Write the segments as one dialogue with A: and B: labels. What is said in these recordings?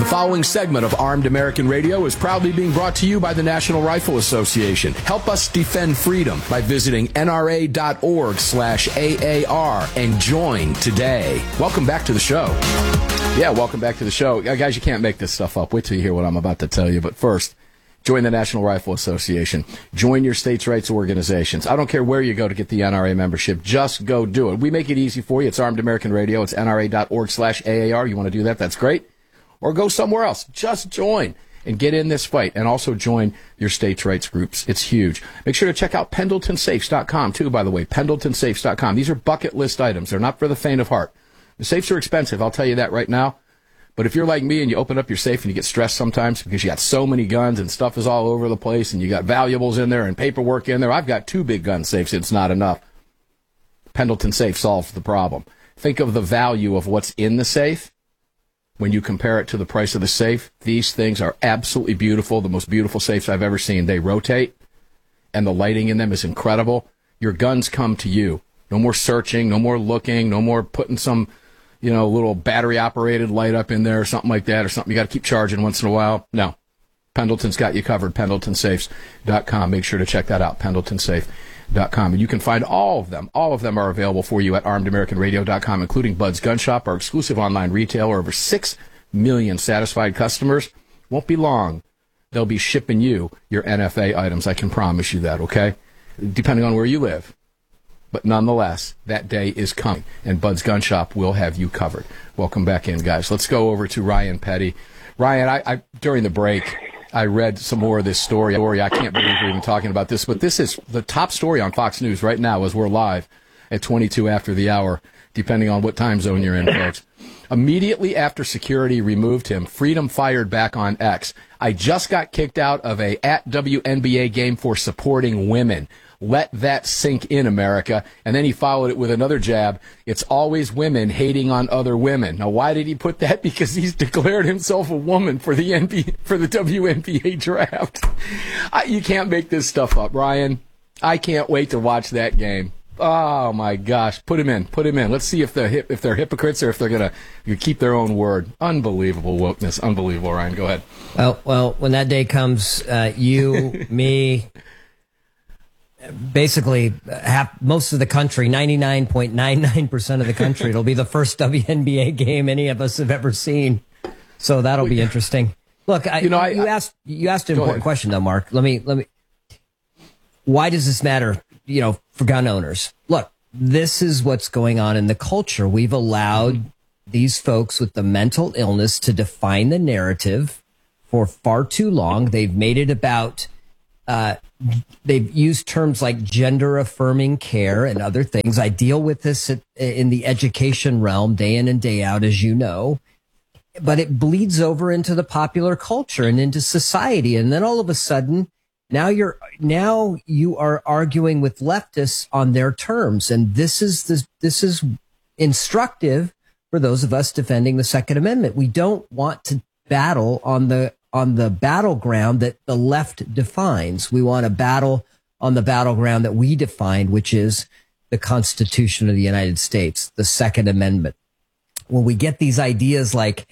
A: following segment of Armed American Radio is proudly being brought to you by the National Rifle Association. Help us defend freedom by visiting nra.org/AAR and join today. Welcome back to the show. Yeah, welcome back to the show. Guys, you can't make this stuff up. Wait till you hear what I'm about to tell you. But first, join the National Rifle Association. Join your states' rights organizations. I don't care where you go to get the NRA membership. Just go do it. We make it easy for you. It's Armed American Radio. It's nra.org/AAR. You want to do that? That's great. Or go somewhere else. Just join and get in this fight. And also join your states' rights groups. It's huge. Make sure to check out PendletonSafes.com, too, by the way. PendletonSafes.com. These are bucket list items. They're not for the faint of heart. The safes are expensive. I'll tell you that right now. But if you're like me and you open up your safe and you get stressed sometimes because you got so many guns and stuff is all over the place and you got valuables in there and paperwork in there. I've got 2 big gun safes. It's not enough. Pendleton Safe solves the problem. Think of the value of what's in the safe. When you compare it to the price of the safe, these things are absolutely beautiful, the most beautiful safes I've ever seen. They rotate, and the lighting in them is incredible. Your guns come to you. No more searching, no more looking, no more putting some, little battery-operated light up in there or something like that, or something you got to keep charging once in a while. No. Pendleton's got you covered, PendletonSafes.com. Make sure to check that out, PendletonSafe.com. And you can find all of them. All of them are available for you at ArmedAmericanRadio.com, including Bud's Gun Shop, our exclusive online retailer. Over 6 million satisfied customers. Won't be long. They'll be shipping you your NFA items. I can promise you that, okay? Depending on where you live. But nonetheless, that day is coming, and Bud's Gun Shop will have you covered. Welcome back in, guys. Let's go over to Ryan Petty. Ryan, I during the break, I read some more of this story. I can't believe we're even talking about this, but this is the top story on Fox News right now as we're live at 22 after the hour, depending on what time zone you're in, folks. Immediately after security removed him, Freedom fired back on X. I just got kicked out of a @WNBA game for supporting women. Let that sink in, America. And then he followed it with another jab. It's always women hating on other women. Now, why did he put that? Because he's declared himself a woman for the WNBA draft. You can't make this stuff up, Ryan. I can't wait to watch that game. Oh my gosh, put him in. Let's see if they're hypocrites or if they're gonna keep their own word. Unbelievable wokeness, unbelievable. Ryan, go ahead.
B: Well, when that day comes, you, me, basically most of the country, 99.99% of the country, it'll be the first WNBA game any of us have ever seen. So that'll be interesting. Look, you asked an important question though, Mark. Let me. Why does this matter? For gun owners. Look, this is what's going on in the culture. We've allowed these folks with the mental illness to define the narrative for far too long. They've made it about, they've used terms like gender affirming care and other things. I deal with this in the education realm day in and day out, as you know, but it bleeds over into the popular culture and into society. And then all of a sudden, now you are arguing with leftists on their terms, and this is instructive for those of us defending the Second Amendment. We don't want to battle on the battleground that the left defines. We want to battle on the battleground that we defined, which is the Constitution of the United States, the Second Amendment. When we get these ideas like,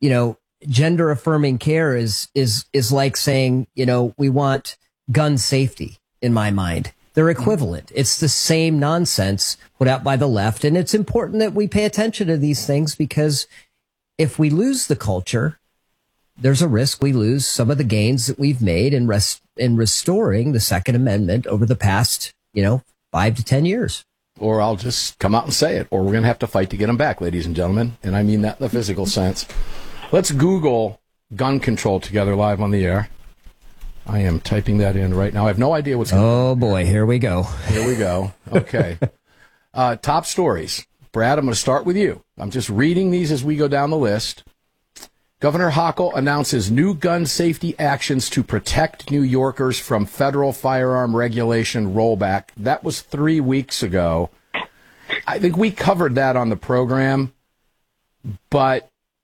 B: gender affirming care is like saying, we want gun safety in my mind. They're equivalent. It's the same nonsense put out by the left. And it's important that we pay attention to these things because if we lose the culture, there's a risk we lose some of the gains that we've made in restoring the Second Amendment over the past, 5 to 10 years.
A: Or I'll just come out and say it, or we're going to have to fight to get them back, ladies and gentlemen. And I mean that in the physical sense. Let's Google gun control together live on the air. I am typing that in right now. I have no idea what's going on.
B: Oh, boy. Here we go.
A: Okay. Top stories. Brad, I'm going to start with you. I'm just reading these as we go down the list. Governor Hochul announces new gun safety actions to protect New Yorkers from federal firearm regulation rollback. That was 3 weeks ago. I think we covered that on the program, but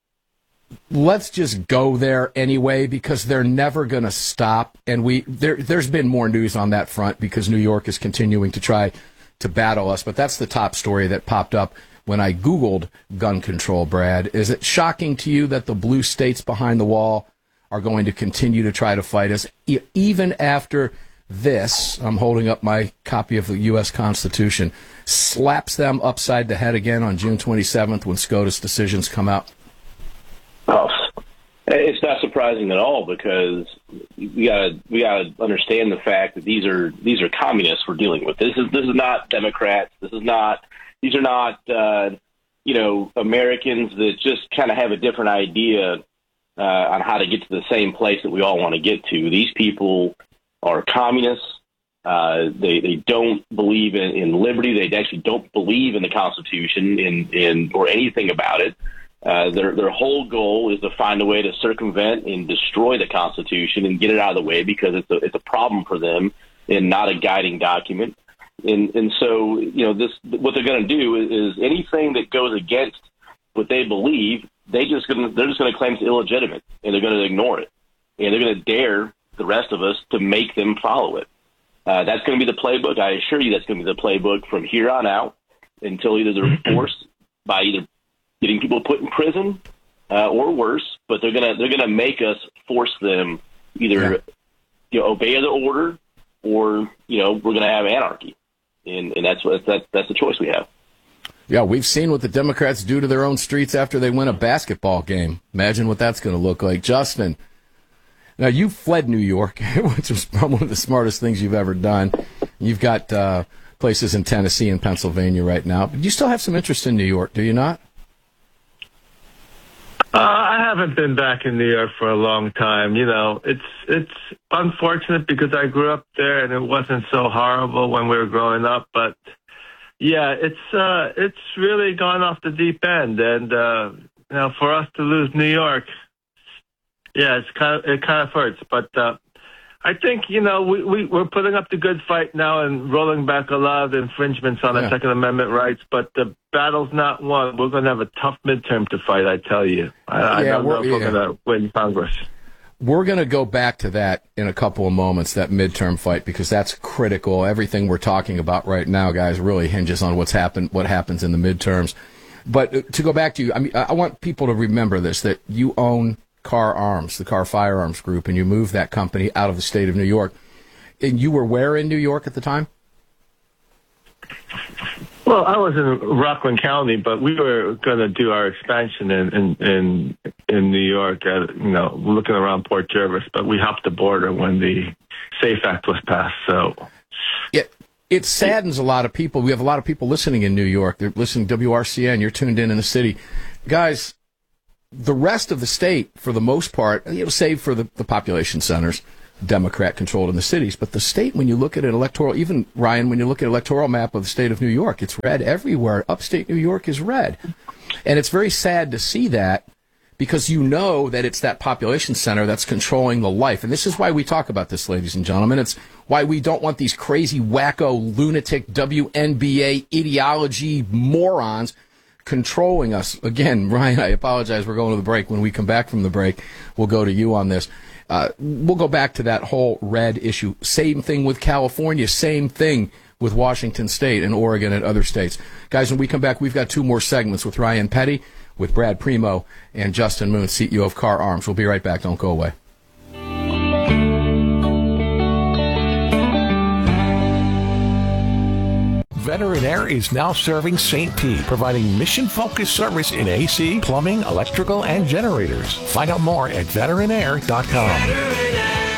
A: let's just go there anyway because they're never going to stop. And there's been more news on that front because New York is continuing to try to battle us. But that's the top story that popped up when I Googled gun control, Brad. Is it shocking to you that the blue states behind the wall are going to continue to try to fight us, even after this, I'm holding up my copy of the U.S. Constitution, slaps them upside the head again on June 27th when SCOTUS decisions come out?
C: Oh, it's not surprising at all, because we gotta understand the fact that these are communists we're dealing with. This is not Democrats. These are not Americans that just kind of have a different idea on how to get to the same place that we all want to get to. These people are communists. They don't believe in liberty. They actually don't believe in the Constitution or anything about it. Their whole goal is to find a way to circumvent and destroy the Constitution and get it out of the way, because it's a problem for them and not a guiding document. And so, what they're going to do is anything that goes against what they believe, they're just going to claim it's illegitimate, and they're going to ignore it, and they're going to dare the rest of us to make them follow it. That's going to be the playbook. I assure you, that's going to be the playbook from here on out until either they're forced by either getting people put in prison or worse. But they're gonna make us force them either obey the order, or we're going to have anarchy, and that's the choice we have.
A: Yeah, we've seen what the Democrats do to their own streets after they win a basketball game. Imagine what that's going to look like. Justin, now you fled New York, which was probably one of the smartest things you've ever done. You've got places in Tennessee and Pennsylvania right now, but you still have some interest in New York, do you not?
D: I haven't been back in New York for a long time. It's unfortunate because I grew up there and it wasn't so horrible when we were growing up, but yeah, it's really gone off the deep end, and for us to lose New York, yeah, it kind of hurts. But I think we're putting up the good fight now and rolling back a lot of the infringements on our Second Amendment rights. But the battle's not won. We're going to have a tough midterm to fight, I tell you. I don't know if we're going to win Congress.
A: We're going to go back to that in a couple of moments, that midterm fight, because that's critical. Everything we're talking about right now, guys, really hinges on what happens in the midterms. But to go back to you, I want people to remember this, that you own Kahr Arms, the Kahr Firearms Group, and you moved that company out of the state of New York. And you were where in New York at the time?
D: Well, I was in Rockland County, but we were going to do our expansion in New York, looking around Port Jervis, but we hopped the border when the SAFE Act was passed. So
A: it saddens a lot of people. We have a lot of people listening in New York. They're listening to WRCN. You're tuned in the city. Guys, the rest of the state, for the most part, save for the population centers, Democrat-controlled in the cities. But the state, when you look at an electoral, even, Ryan, when you look at an electoral map of the state of New York, it's red everywhere. Upstate New York is red. And it's very sad to see that, because that it's that population center that's controlling the life. And this is why we talk about this, ladies and gentlemen. It's why we don't want these crazy, wacko, lunatic WNBA ideology morons controlling us. Again, Ryan, I apologize. We're going to the break. When we come back from the break, we'll go to you on this. We'll go back to that whole red issue. Same thing with California. Same thing with Washington State and Oregon and other states. Guys, when we come back, we've got two more segments with Ryan Petty, with Brad Primo, and Justin Moon, CEO of Kahr Arms. We'll be right back. Don't go away.
E: Veteran Air is now serving St. Pete, providing mission-focused service in AC, plumbing, electrical, and generators. Find out more at veteranair.com.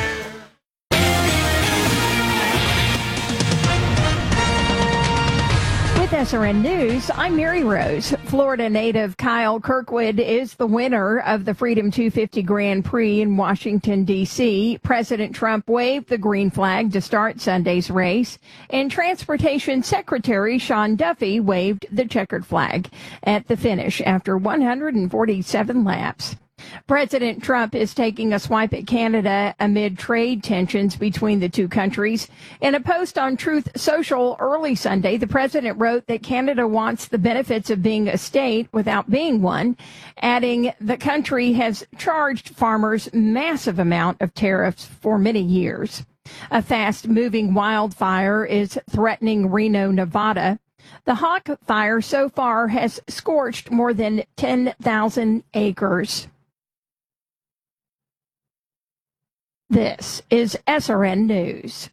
F: With SRN News, I'm Mary Rose. Florida native Kyle Kirkwood is the winner of the Freedom 250 Grand Prix in Washington, D.C. President Trump waved the green flag to start Sunday's race, and Transportation Secretary Sean Duffy waved the checkered flag at the finish after 147 laps. President Trump is taking a swipe at Canada amid trade tensions between the two countries. In a post on Truth Social early Sunday, the president wrote that Canada wants the benefits of being a state without being one, adding the country has charged farmers massive amount of tariffs for many years. A fast-moving wildfire is threatening Reno, Nevada. The Hawk Fire so far has scorched more than 10,000 acres. This is SRN News.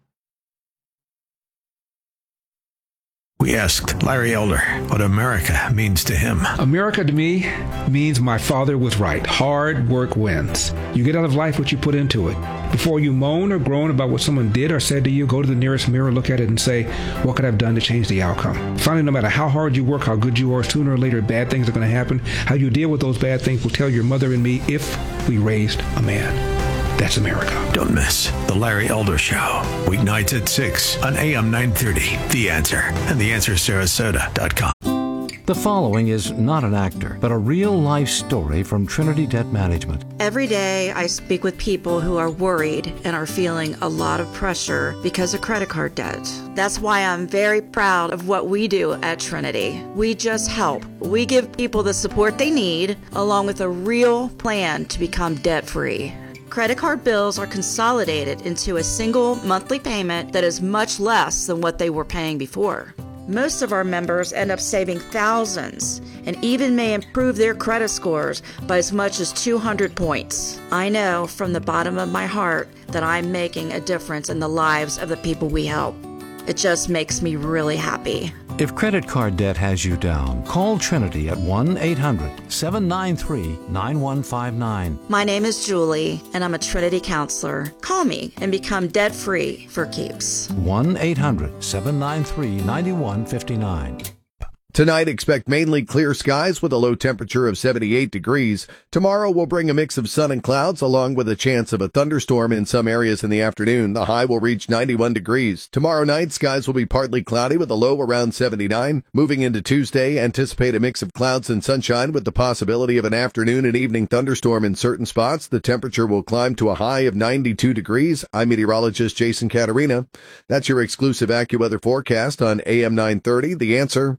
G: We asked Larry Elder what America means to him.
H: America to me means my father was right. Hard work wins. You get out of life what you put into it. Before you moan or groan about what someone did or said to you, go to the nearest mirror, look at it, and say, what could I have done to change the outcome? Finally, no matter how hard you work, how good you are, sooner or later, bad things are going to happen. How you deal with those bad things will tell your mother and me if we raised a man. That's America.
G: Don't miss The Larry Elder Show. Weeknights at 6 on AM 930. The Answer. And TheAnswerSarasota.com.
I: The following is not an actor, but a real-life story from Trinity Debt Management.
J: Every day I speak with people who are worried and are feeling a lot of pressure because of credit card debt. That's why I'm very proud of what we do at Trinity. We just help. We give people the support they need, along with a real plan to become debt-free. Credit card bills are consolidated into a single monthly payment that is much less than what they were paying before. Most of our members end up saving thousands and even may improve their credit scores by as much as 200 points. I know from the bottom of my heart that I'm making a difference in the lives of the people we help. It just makes me really happy.
I: If credit card debt has you down, call Trinity at 1-800-793-9159.
J: My name is Julie, and I'm a Trinity counselor. Call me and become debt-free for keeps.
I: 1-800-793-9159.
K: Tonight, expect mainly clear skies with a low temperature of 78 degrees. Tomorrow will bring a mix of sun and clouds along with a chance of a thunderstorm in some areas in the afternoon. The high will reach 91 degrees. Tomorrow night, skies will be partly cloudy with a low around 79. Moving into Tuesday, anticipate a mix of clouds and sunshine with the possibility of an afternoon and evening thunderstorm in certain spots. The temperature will climb to a high of 92 degrees. I'm meteorologist Jason Caterina. That's your exclusive AccuWeather forecast on AM 930. The Answer.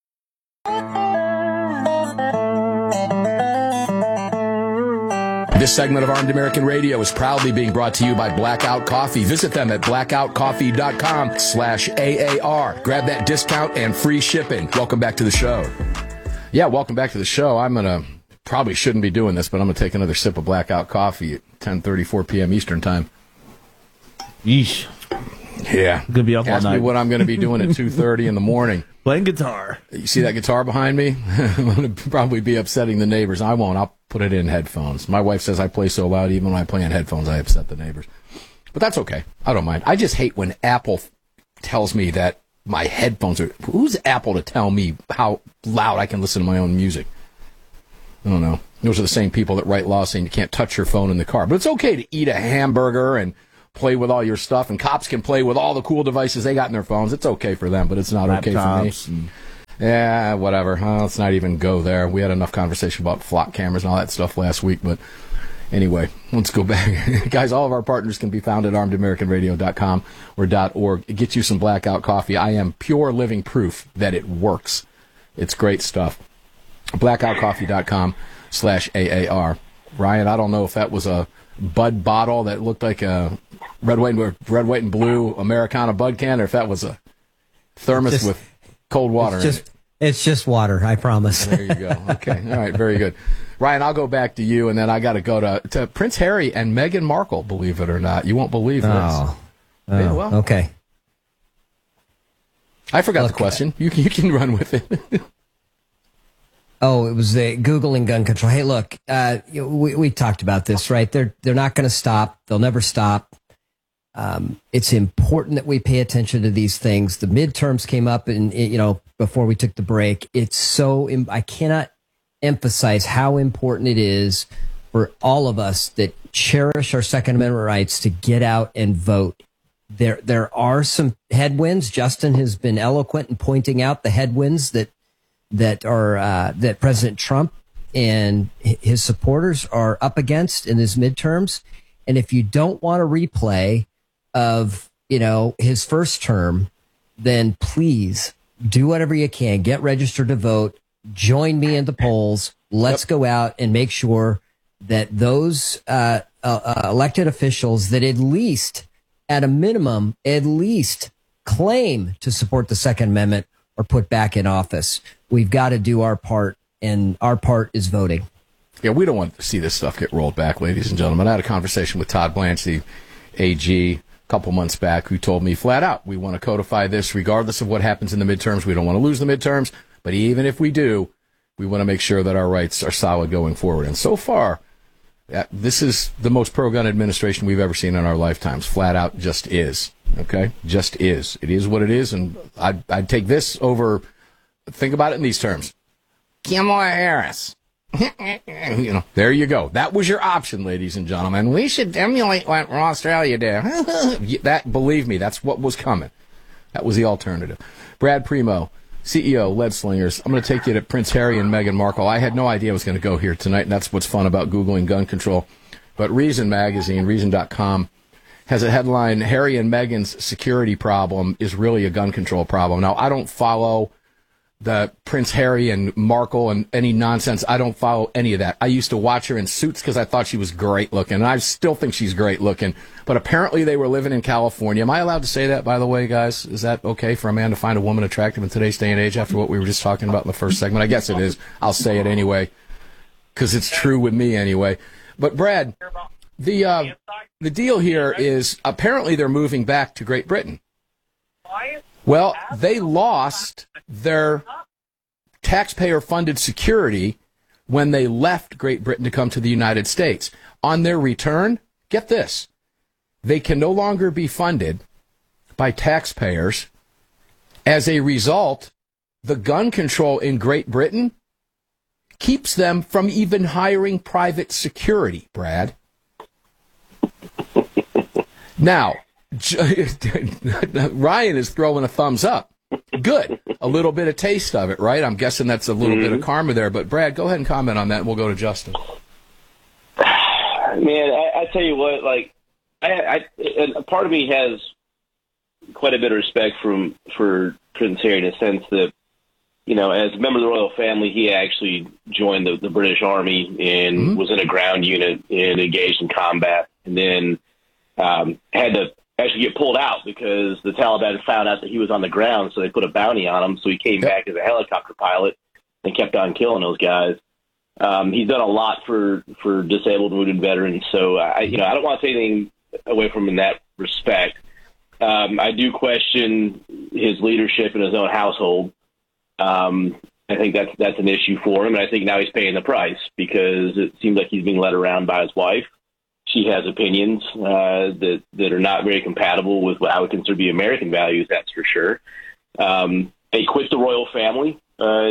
A: This segment of Armed American Radio is proudly being brought to you by Blackout Coffee. Visit them at blackoutcoffee.com/AAR. Grab that discount and free shipping. Welcome back to the show. Yeah, welcome back to the show. Probably shouldn't be doing this, but I'm going to take another sip of Blackout Coffee at 10:34 p.m. Eastern Time.
L: Yeesh.
A: Yeah.
L: Gonna be up all
A: night. Ask me what I'm going to be doing at 2:30 in the morning.
L: Playing guitar.
A: You see that guitar behind me? I'm going to probably be upsetting the neighbors. I won't. I'll put it in headphones. My wife says I play so loud, even when I play in headphones, I upset the neighbors. But that's okay. I don't mind. I just hate when Apple tells me that my headphones are... Who's Apple to tell me how loud I can listen to my own music? I don't know. Those are the same people that write laws saying you can't touch your phone in the car. But it's okay to eat a hamburger and play with all your stuff, and cops can play with all the cool devices they got in their phones. It's okay for them, but it's not okay for me. Yeah, whatever. Let's not even go there. We had enough conversation about flock cameras and all that stuff last week, but anyway, let's go back. Guys, all of our partners can be found at armedamericanradio.com or .org. Get you some Blackout Coffee. I am pure living proof that it works. It's great stuff. blackoutcoffee.com/AAR. Ryan, I don't know if that was a Bud bottle that looked like a red, white, and blue Americana Bud can, or if that was a thermos with cold water.
B: It's just water, I promise.
A: There you go. Okay. All right. Very good. Ryan, I'll go back to you, and then I got to go to Prince Harry and Meghan Markle, believe it or not. You won't believe this.
B: Yeah, well. Okay.
A: I forgot the question. You can run with it.
B: Oh, it was the Google and gun control. Hey, look, we talked about this, right? They're not going to stop. They'll never stop. It's important that we pay attention to these things. The midterms came up, and before we took the break. It's so I cannot emphasize how important it is for all of us that cherish our Second Amendment rights to get out and vote. There are some headwinds. Justin has been eloquent in pointing out the headwinds that President Trump and his supporters are up against in his midterms. And if you don't want a replay of, his first term, then please do whatever you can. Get registered to vote. Join me in the polls. Let's go out and make sure that those elected officials that at a minimum, claim to support the Second Amendment or put back in office. We've got to do our part, and our part is voting.
A: Yeah, we don't want to see this stuff get rolled back, ladies and gentlemen. I had a conversation with Todd Blanche, the AG, a couple months back, who told me flat out, we want to codify this regardless of what happens in the midterms. We don't want to lose the midterms, but even if we do, we want to make sure that our rights are solid going forward. And so far, this is the most pro-gun administration we've ever seen in our lifetimes. Flat out just is. Okay? Just is. It is what it is, and I'd take this over, think about it in these terms. Kamala Harris. There you go. That was your option, ladies and gentlemen. We should emulate what Australia did. That, believe me, that's what was coming. That was the alternative. Brad Primo, CEO, Lead Slingers. I'm going to take you to Prince Harry and Meghan Markle. I had no idea I was going to go here tonight, and that's what's fun about Googling gun control. But Reason Magazine, Reason.com, has a headline, Harry and Meghan's security problem is really a gun control problem. Now, I don't follow the Prince Harry and Markle and any nonsense. I don't follow any of that. I used to watch her in Suits because I thought she was great looking, and I still think she's great looking. But apparently they were living in California. Am I allowed to say that, by the way, guys? Is that okay for a man to find a woman attractive in today's day and age after what we were just talking about in the first segment? I guess it is. I'll say it anyway because it's true with me anyway. But, Brad, the deal here is apparently they're moving back to Great Britain. Well, they lost their taxpayer-funded security when they left Great Britain to come to the United States. On their return, get this, they can no longer be funded by taxpayers. As a result, the gun control in Great Britain keeps them from even hiring private security, Brad. Now, Ryan is throwing a thumbs up. Good. A little bit of taste of it, right? I'm guessing that's a little bit of karma there. But, Brad, go ahead and comment on that, and we'll go to Justin.
C: Man, I tell you what, like, a part of me has quite a bit of respect for Prince Harry in the sense that, you know, as a member of the royal family, he actually joined the British Army and was in a ground unit and engaged in combat, and then had to actually get pulled out because the Taliban found out that he was on the ground, so they put a bounty on him. So he came back as a helicopter pilot and kept on killing those guys. He's done a lot for disabled and wounded veterans. So I don't want to take anything away from him in that respect. I do question his leadership in his own household. I think that's an issue for him, and I think now he's paying the price because it seems like he's being led around by his wife. She has opinions that are not very compatible with what I would consider to be American values, that's for sure. They quit the royal family.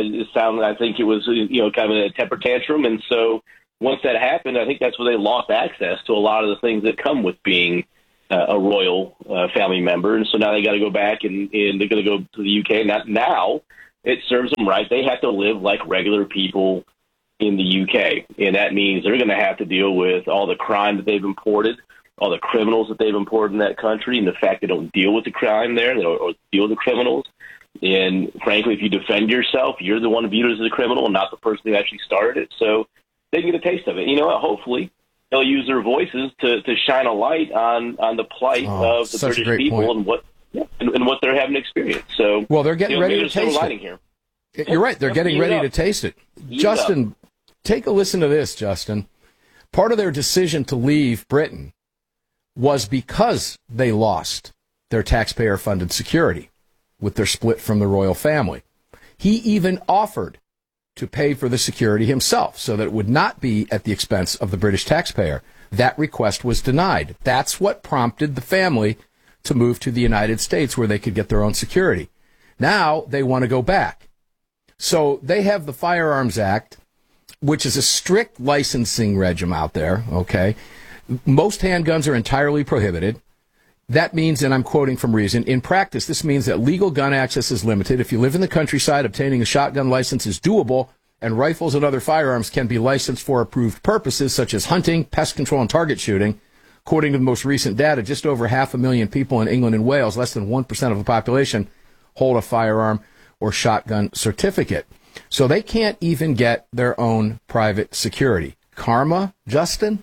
C: I think it was kind of a temper tantrum, and so once that happened, I think that's where they lost access to a lot of the things that come with being a royal family member, and so now they got to go back and they're going to go to the UK. Now it serves them right. They have to live like regular people in the UK, and that means they're going to have to deal with all the crime that they've imported, all the criminals that they've imported in that country, and the fact they don't deal with the crime there or deal with the criminals. And frankly, if you defend yourself, you're the one viewed as a criminal and not the person who actually started it. So they get a taste of it. You know what? Hopefully they'll use their voices to shine a light on the plight of the British people and what they're having experienced. So, well, they're getting ready to taste it. Here.
A: You're right. They're getting ready to taste it. Justin, take a listen to this, Justin. Part of their decision to leave Britain was because they lost their taxpayer-funded security with their split from the royal family. He even offered to pay for the security himself so that it would not be at the expense of the British taxpayer. That request was denied. That's what prompted the family to move to the United States where they could get their own security. Now they want to go back. So they have the Firearms Act, which is a strict licensing regime out there, okay? Most handguns are entirely prohibited. That means, and I'm quoting from Reason, in practice, this means that legal gun access is limited. If you live in the countryside, obtaining a shotgun license is doable, and rifles and other firearms can be licensed for approved purposes, such as hunting, pest control, and target shooting. According to the most recent data, just over 500,000 people in England and Wales, less than 1% of the population, hold a firearm or shotgun certificate. So they can't even get their own private security. Karma, Justin?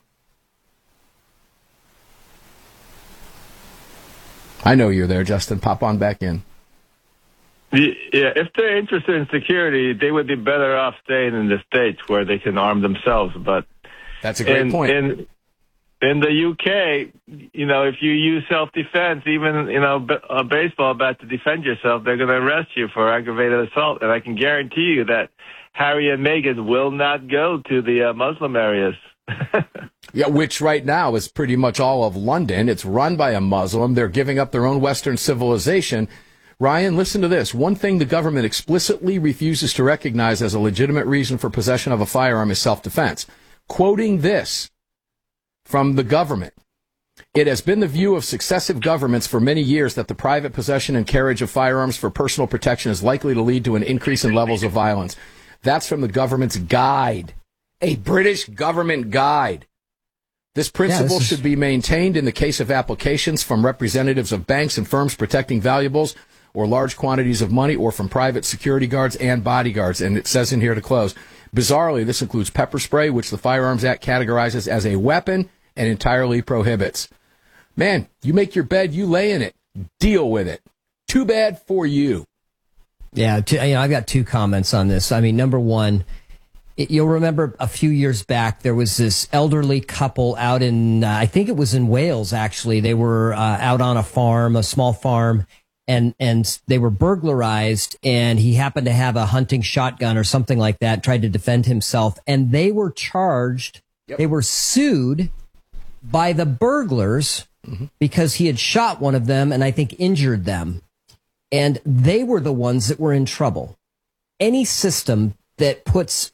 A: I know you're there, Justin. Pop on back in.
D: If they're interested in security, they would be better off staying in the States where they can arm themselves. But
A: that's a great point.
D: In the UK, if you use self-defense, even, a baseball bat to defend yourself, they're going to arrest you for aggravated assault. And I can guarantee you that Harry and Meghan will not go to the Muslim areas.
A: Yeah, which right now is pretty much all of London. It's run by a Muslim. They're giving up their own Western civilization. Ryan, listen to this. One thing the government explicitly refuses to recognize as a legitimate reason for possession of a firearm is self-defense. Quoting this from the government, it has been the view of successive governments for many years that the private possession and carriage of firearms for personal protection is likely to lead to an increase in levels of violence. That's from the government's guide, a British government guide. This principle should be maintained in the case of applications from representatives of banks and firms protecting valuables or large quantities of money, or from private security guards and bodyguards. And it says in here to close, bizarrely, this includes pepper spray, which the Firearms Act categorizes as a weapon and entirely prohibits. Man, you make your bed, you lay in it. Deal with it. Too bad for you.
B: Yeah, I've got two comments on this. I mean, number one, you'll remember a few years back, there was this elderly couple out in, I think it was in Wales, actually. They were out on a farm, a small farm, and they were burglarized, and he happened to have a hunting shotgun or something like that, tried to defend himself, and they were charged, they were sued by the burglars because he had shot one of them and I think injured them. And they were the ones that were in trouble. Any system that puts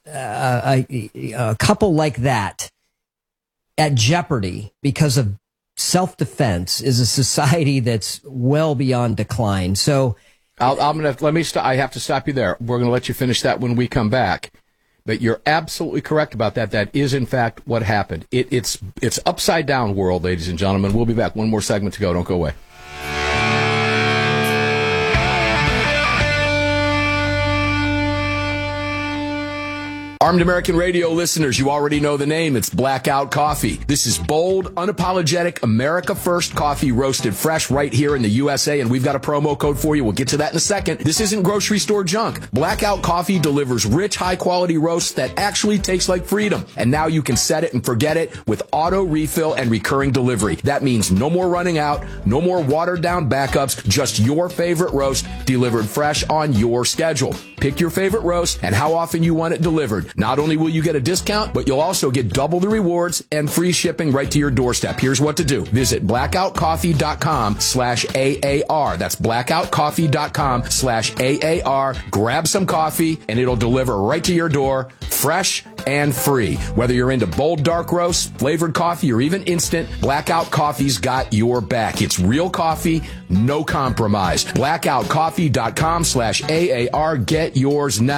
B: a couple like that at jeopardy because of self-defense is a society that's well beyond decline. So
A: I have to stop you there. We're going to let you finish that when we come back. But you're absolutely correct about that. That is, in fact, what happened. It's upside down world, ladies and gentlemen. We'll be back. One more segment to go. Don't go away. Armed American Radio listeners, you already know the name. It's Blackout Coffee. This is bold, unapologetic, America First coffee roasted fresh right here in the USA, and we've got a promo code for you. We'll get to that in a second. This isn't grocery store junk. Blackout Coffee delivers rich, high-quality roasts that actually taste like freedom. And now you can set it and forget it with auto refill and recurring delivery. That means no more running out, no more watered-down backups, just your favorite roast delivered fresh on your schedule. Pick your favorite roast and how often you want it delivered. Not only will you get a discount, but you'll also get double the rewards and free shipping right to your doorstep. Here's what to do. Visit blackoutcoffee.com/AAR. That's blackoutcoffee.com/AAR. Grab some coffee and it'll deliver right to your door, fresh and free. Whether you're into bold dark roasts, flavored coffee, or even instant, Blackout Coffee's got your back. It's real coffee, no compromise. blackoutcoffee.com/AAR. Get yours now.